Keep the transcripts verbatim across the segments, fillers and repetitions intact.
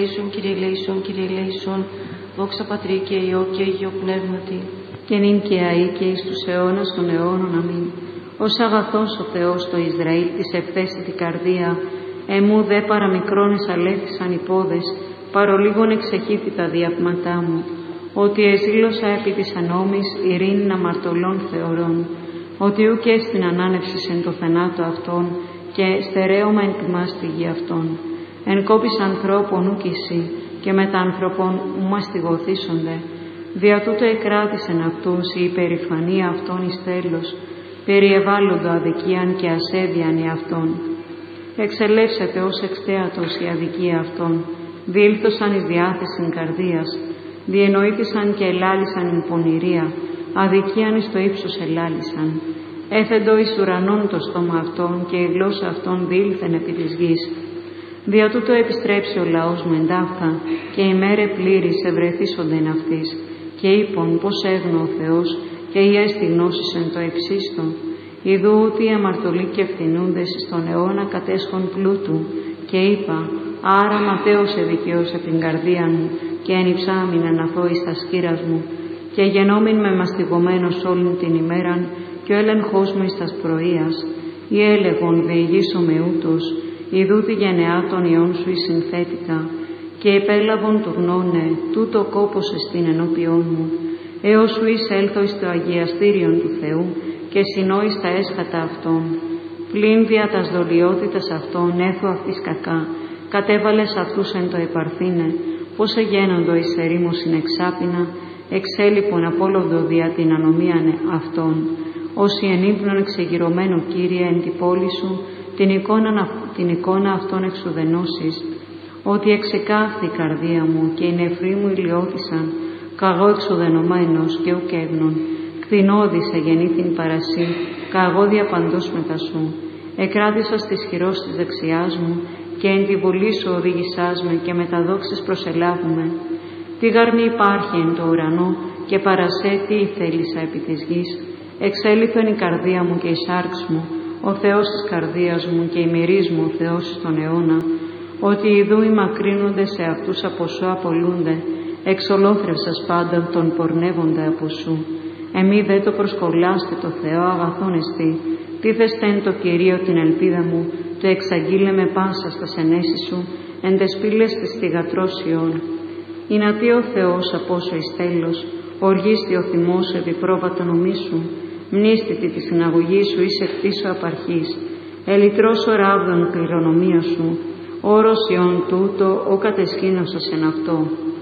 ελέησον, Κύριε ελέησον, Κύριε ελέησον, δόξα Πατρί και Υιό και Αγίο Πνεύματι. Και νυν και αεί και εις τους αιώνας των αιώνων. Αμήν. Ως αγαθός ο Θεός το Ισραήλ της ευθέστη καρδία, εμού δε παραμικρόνες αλέθησαν οι πόδες, παρολίγων εξεχήθη τα διαπματά μου, ότι εζήλωσα επί της ανόμης ειρήνην αμαρτωλών θεωρών, ότι ουκ έστιν ανάνευσης εν το θανάτο αυτών, και στερέωμα εν τιμάς τη γη αυτών. Εν κόπης ανθρώπων ουκ εσύ, και μετα ανθρωπών ου μαστιγωθήσονται. Δια τούτο εκράτησεν αυτούς η υπερηφανία αυτών εις τέλος, περιεβάλλοντο αδικίαν και ασέβιαν οι αυτών. Εξελεύσεται ως εξτέατος η αδικία αυτών, διήλθωσαν εις διάθεσιν καρδίας, διενοήθησαν και ελάλησαν εν πονηρία, αδικίαν εις το ύψος ελάλησαν. Έθεντο εις ουρανών το στόμα αυτών και η γλώσσα αυτών διήλθεν επί της γης. Δια τούτο επιστρέψει ο λαός μου εντάφθα και η μέρε πλήρης ευρεθήσονται εν αυτής. Και είπον πως έγνω ο Θεός και η έστη γνώσης εν το υψίστο. Ιδού ούτι αμαρτωλοί και ευθυνούντες στον αιώνα κατέσχον πλούτου. Και είπα, άρα ματέως εδικαιώσε την καρδία μου και ενυψάμιν αναθώ εις τα σκύρας μου. Και γενόμην με μαστιγωμένος όλην την ημέραν και ο έλεγχος μου εις τας πρωίας. Ή έλεγον διηγήσω με ούτως, ιδού τη γενεά των ιών σου εις συνθέτητα. Και επέλαβον του γνώνε, τούτο κόπος εστίν ενώπιόν μου, έως σου εισέλθω εις το αγιαστήριον του Θεού και συνώ εις τα έσχατα αυτών. Πλην δια τας δολιότητας αυτών έθω αυτής κακά, κατέβαλες αυτούς εν το επαρθήνε, πως εγένοντο εις ερήμωσιν εξάπινα, εξέλιπον απόλοδο δια την ανομίαν αυτών, όσοι εν ύπνον εξεγυρωμένου Κύριε εν τη πόλη σου, την εικόνα, την εικόνα αυτών εξουδενώσεις, ότι εξεκάθη η καρδία μου και οι νεφροί μου ηλιώθησαν, καγώ εξουδενωμένος και ουκ έγνων, κτηνώδης εγεννήθην παρασύ, καγώ διαπαντός μετά σου. Εκράτησα στις χειρός της δεξιάς μου και εν τη βολή σου οδήγησάς με και με τα δόξης προσελάβουμε. Τι γαρμή υπάρχει εν το ουρανό και παρασέ τι θέλησα επί της γης. Εξέλιθον η καρδία μου και η σάρξ μου, ο Θεός της καρδίας μου και η μυρής μου, ο Θεός στον αιώνα, ότι ιδού οι μακρύνονται σε αυτούς από σου απολούνται, εξολόθρευσας πάντα τον πορνεύονται από σου. Εμεί δε το προσκολάστε το Θεό αγαθόν εστί, τίθεστε εν το Κυρίο την ελπίδα μου, το εξαγγείλε με πάσα στα σενέσεις σου, εν τες πύλες της θυγατρώσιον. Η να τι ο Θεός από όσο εις τέλος, οργίστη ο θυμός επί πρόβατο νομίσου, μνήστητη τη συναγωγή σου εις εκτίσου απαρχής, ελιτρός ο ράβδον κληρονομία σου, όρος ιών τούτο ο κατεσχήνωσας εν αυτό.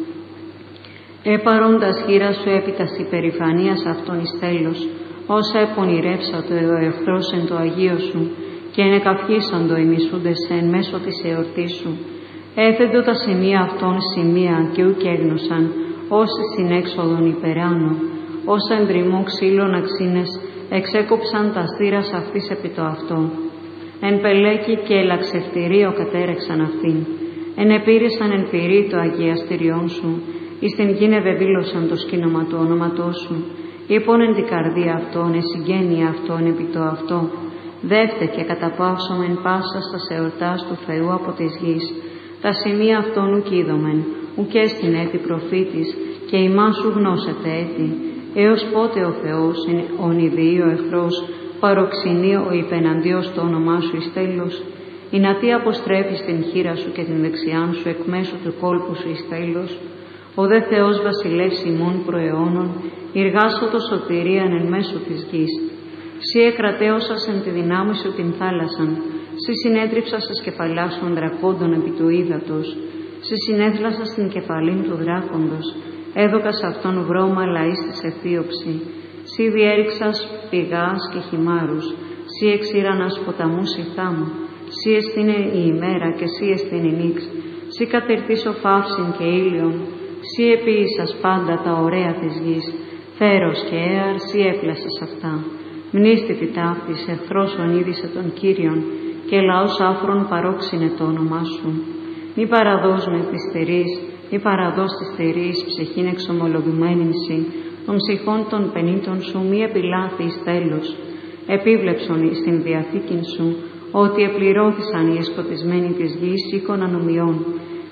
Έπαροντας χείρα σου επί τας υπερηφανίας αυτών εις τέλος, όσα επονηρεύσα το εχθρός εν το Αγίο σου, και ενεκαυχήσαντο οι μισούντες εν μέσω της εορτής σου. Έθεντο τα σημεία αυτών σημεία και ουκ έγνωσαν, όσοι συνέξοδον υπεράνω, όσα εμπριμού ξύλων αξίνες εξέκοψαν τα στήρας αυτής επί το αυτό. Εν πελέκη και ελαξευτηρίο κατέρεξαν αυτήν. Εν επήρησαν εν πυρή το αγιαστηριόν σου, εις την γίνευε δήλωσαν το σκήνομα του όνοματός σου. Είπον εν την καρδία αυτών, εσυγγένεια αυτών επί το αυτό. Δεύτε και καταπαύσομεν πάσα στα εορτάς του Θεού από της γης. Τα σημεία αυτών ουκ είδομεν, ουκ έστιν έτη προφήτης, και ημάς σου γνώσετε έτη. Έως πότε ο Θεός, ον ιδίη ο εχθρός, παροξενεί ο υπεναντίος το όνομά σου εις τέλος. Η να τι αποστρέφεις την χείρα σου και την δεξιάν σου εκ μέσω του κόλπου σου εις τέλος. Ο δε Θεός βασιλεύς ημών προαιώνων, ηργάσω το σωτηρίαν εν μέσω της γης. Συ εκρατέωσας εν τη δυνάμει σου την θάλασσαν, συ συνέτριψας σας κεφαλάς των δρακόντων επί του ύδατος, συ συνέθλασας την κεφαλήν του δράκοντος, έδωκας αυτόν βρώμα λαής της αιθίωψη, συ διέριξας πηγάς και χυμάρους, συ εξήρανας ποταμούς η θάμου, συ εστίνε η ημέρα και συ εστίν η νύξ, συ κατερτήσω φαύσιν και ήλιον, συ επίησας πάντα τα ωραία της γης, θέρος και έαρ συ έπλασες αυτά. Μνήστητη ταύτης εχθρός ονείδησε τον Κύριον και λαός άφρον παρόξυνε το όνομά σου. Μη παραδώσ' με της θερής, μη παραδώσ' της θερής ψυχήν εξομολογημένην σοι, των ψυχών των πενήτων σου μη επιλάθη εις τέλος. Επίβλεψον εις την διαθήκην σου, ότι επληρώθησαν οι εσκοτισμένοι της γης οίκων ανομιών.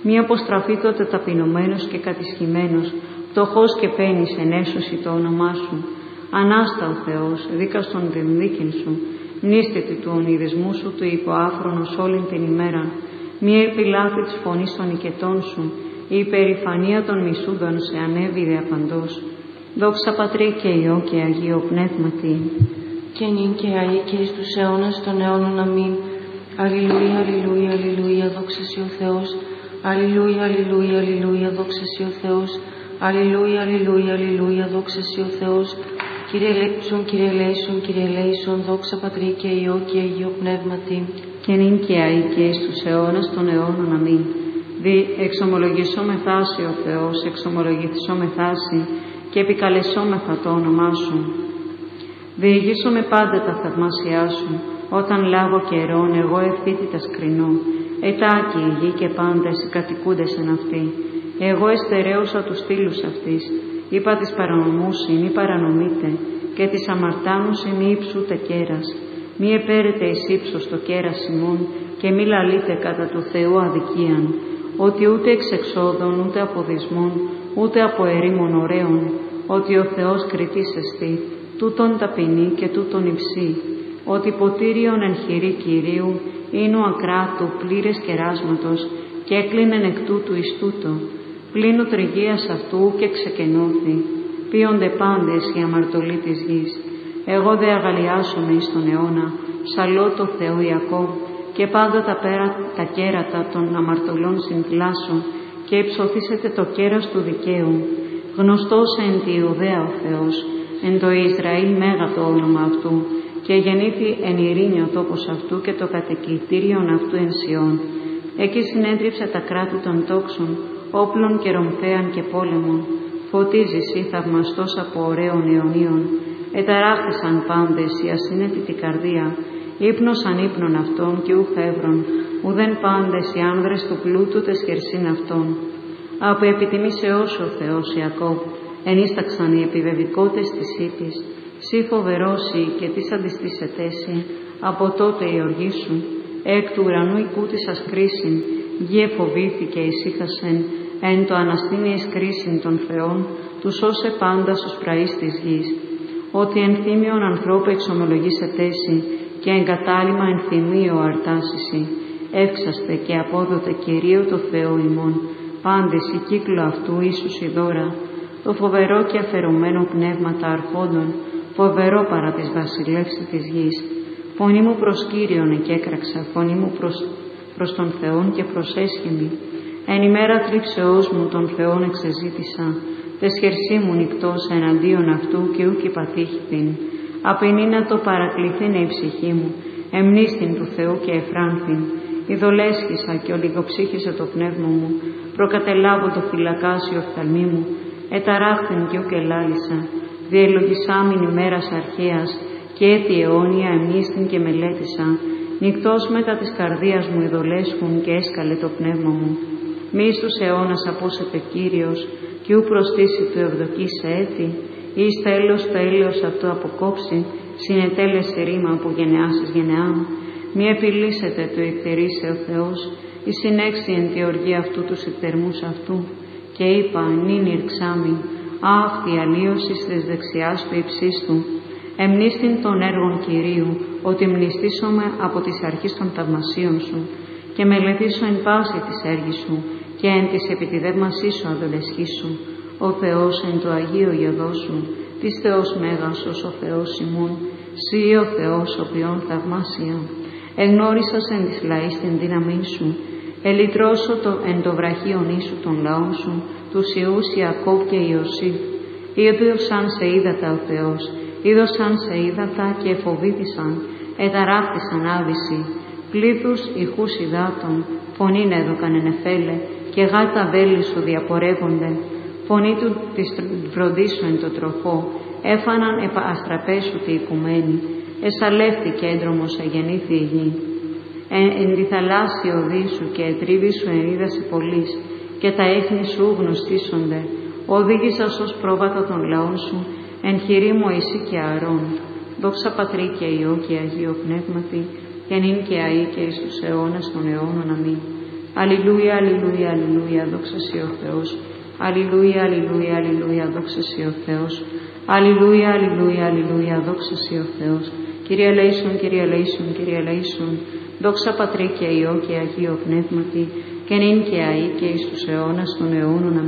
Μη αποστραφεί τότε ταπεινωμένος και κατησχημένος, φτωχός και πένης ενέσωση το όνομά σου. Ανάστα ο Θεός, δίκαστον την δίκην σου, μνήστητη του ονειδισμού σου του υποάφρονος όλην την ημέρα. Μη επιλάθη της φωνής των οικετών σου, η υπερηφανία των μισούντων σε ανέβη διαπαντός. Δόξα Πατρί και Υιό και Αγίο Πνεύματι. Και νυν και αεί και εις τους αιώνας των αιώνων. Αμήν. Αλληλούια, αλληλούια, αλληλούια, δόξα σοι ο Θεός. Αλληλούια, αλληλούια, αλληλούια, δόξα σοι ο Θεός. Αλληλούια, αλληλούια, αλληλούια, δόξα σοι ο Θεός. Κύριε ελέησον, Κύριε ελέησον, Κύριε ελέησον, δόξα Πατρί και Υιό και Αγίο Πνεύματι. Και νυν και αεί και εις τους αιώνας των αιώνων. Αμήν. Δι εξομολογησόμεθά σοι ο Θεός, εξομολογηθησόμεθά σοι και επικαλεσόμεθα το όνομά σου. Διηγήσομαι πάντα τα θαυμάσια σου, όταν λάβω καιρόν εγώ ευθύτητας κρινώ. Ετάκη η γη και πάντες οι κατοικούντες εν αυτή. Εγώ εστερέωσα τους στήλους αυτής. Είπα της παρανομούσι, μη παρανομείτε, και της αμαρτάνουσι μη υψούτε κέρας. Μη επέρετε εις ύψος το κέρας ημών, και μη λαλείτε κατά του Θεού αδικίαν, ότι ούτε εξ εξόδων, ούτε από δυσμών, ούτε από ερήμων ωραίων, ότι ο Θεός κριτής εστί, τούτον ταπεινή και τούτον υψή, ότι ποτήριον εν χειρή Κυρίου, είναι ο ακράτου πλήρες κεράσματος, και έκλεινεν εκ τούτου εις τούτο, πλην ο τριγείας αυτού και ξεκενώθη, πείονται πάντες οι αμαρτωλοί της γης. Εγώ δε αγαλιάσομαι εις τον αιώνα, σαλώ το Θεό Ιακώβ, και πάντα τα, πέρα, τα κέρατα των αμαρτωλών συντλάσω, και υψωθήσετε το κέρας του δικαίου. Γνωστός εν τη Ιουδαία ο Θεός, εν το Ισραήλ μέγα το όνομα αυτού, και γεννήθη εν ειρήνη ο τόπος αυτού και το κατοικητήριον αυτού εν Σιών. Εκεί συνέδριψε τα κράτη των τόξων, όπλων και ρομφέαν και πόλεμων. Φωτίζεις ή θαυμαστός από ωραίων αιωνίων. Εταράχθησαν πάντες η ασύνετητη καρδία, ύπνωσαν ύπνον αυτών και ου φεύρων, ουδέν πάντες οι άνδρες του πλούτου τες χερσίν αυτών. Από επιτιμήσεώς ο Θεός Ιακώβ, ενίσταξαν οι επιβεβικότες της ύπης, σύ φοβερώσει και της αντιστήσετέσι, από τότε η οργή σου, εκ του ουρανού οικούτησας κρίσιν, γη εφοβήθηκε ησύχασεν, εν το αναστήνιες κρίσιν των Θεών, του σώσε πάντα στους πραείς της γης. Ότι ενθύμιον ανθρώπου εξομολογήσετέσι, και εγκατάλημα ενθυμίο αρτάσισι, εύξαστε και απόδοτε Κυρίω το Θεό ημών, πάντες η κύκλο αυτού ίσους η δώρα, το φοβερό και αφαιρωμένο πνεύματα αρχόντων, φοβερό παρά της βασιλεύση της γης. Φωνή μου προς Κύριον εκέκραξα, φωνή μου προς, προς τον Θεόν και προσέσχημη. Εν ημέρα θλίψεώς μου τον Θεόν εξεζήτησα, τες χερσί μου νυκτός εναντίον αυτού και ούκ υπατήχθην. Απεινή να το παρακληθήνε η ψυχή μου, εμνίστην του Θεού και εφράνθην. Ιδωλέσχησα και ολιγοψύχησε το πνεύμα μου, προκατελάβω το φυλακάσιο οφθαλμί μου, εταράχθην και ούκ ελάλησα, διελογισάμην ημέρας αρχαίας, και έτη αιώνια εμνίστην και μελέτησα, νυκτός μετά της καρδίας μου ιδωλέσχουν και έσκαλε το πνεύμα μου. Μη στους αιώνας απόσετε Κύριος, και ου προστήσει του ευδοκίσε έτη, ή εις τέλος το έλεος αυτό αποκόψει, συνετέλεσε ρήμα από γενεάς εις γενεάν. Μη επιλύσετε το εκτερίσε ο Θεός, η συνέξει εν τη οργή αυτού τους εκτερμούς αυτού. Και είπα, νυν ηρξάμι, αυτή αλλίωση της δεξιάς του υψίστου. Εμνίστην των έργων Κυρίου, ότι μνηστήσομαι από τις αρχής των θαυμασίων σου, και μελετήσω εν πάση της έργης σου, και εν της επιτιδεύμασής σου αδελεσχήσου. Ο Θεός εν το Αγίο Ιωδό σου, της Θεός Μέγας ως ο Θεός ημών, σύ ο Θεός οποίον θαυμάσια. Εγνώρισας εν της λαής την δύναμή σου, ελυτρώσω το εν το βραχίον ίσου των λαών σου, τους Ιούς Ιακώβ και Ιωσήφ. Είδωσαν σε ύδατα ο Θεός, είδωσαν σε ύδατα και εφοβήθησαν, εταράχθησαν άβυση. Πλήθους ηχούς υδάτων, φωνήν έδωκαν εν εφέλε, και γάτα βέλη σου διαπορεύονται. Φωνή του της βροντίσου εν το τροχό, έφαναν επ' αστραπέσου τη οικουμένη, εσαλεύθηκε έντρομος αγεννήθη η γη. Εν, εν τη θαλάσσια οδή σου και ετρίβη σου εν είδαση πολλής, και τα έθνη σου γνωστήσονται. Οδήγησας ως πρόβατα των λαών σου, εν χειρή Μωυσή και Ααρών. Δόξα Πατρί και Υιό και Αγίο Πνεύματι, και νυν και αεί και εις τους αιώνας των αιώνων. Αμήν. Αλληλούια, αλληλούια, αλληλούια, δόξα σοι ο Θεός. Αλληλούια, αλληλούια, αλληλούια, δόξα σοι ο Θεός. Αλληλούια, αλληλούια, αλληλούια, δόξα σοι ο Θεός. Κύριε ελέησον, Κύριε ελέησον, Κύριε ελέησον. Δόξα Πατρί και Υιό και Αγίο Πνεύματι, και νυν και αεί και εις τους αιώνας των αιώνων.